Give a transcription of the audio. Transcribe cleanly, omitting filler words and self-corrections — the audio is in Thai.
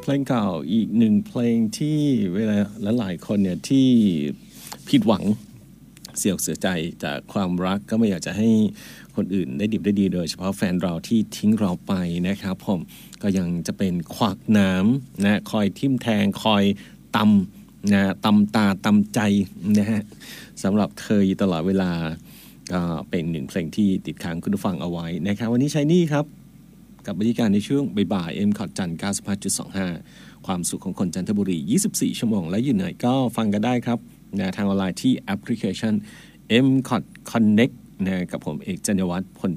ลงเก่าอีกหนึ่งเพลงที่เวลาหลายคนเนี่ยที่ผิดหวังเสียอกเสียใจจากความรักก็ไม่อยากจะให้คนอื่นได้ดิบได้ดีโดยเฉพาะแฟนเราที่ทิ้งเราไปนะครับผมก็ยังจะเป็นขวากหนามนะคอยทิ่มแทงคอยตำนะตำตาตำใจนะฮะสำหรับเธออยู่ตลอดเวลาก็เป็นหนึ่งเพลงที่ติดค้างคุณผู้ฟังเอาไว้นะครับวันนี้ใช้นี่ครับกับบรรยากาศในช่วงบ่ายๆ M-KOT จันทร์ 95.25 ความสุขของคนจันทบุรี24ชั่วโมงและอยู่ไหนก็ฟังกันได้ครับนะทางออนไลน์ที่แอปพลิเคชัน M-KOT Connect นะกับผมเอกจัญญวัฒน์พล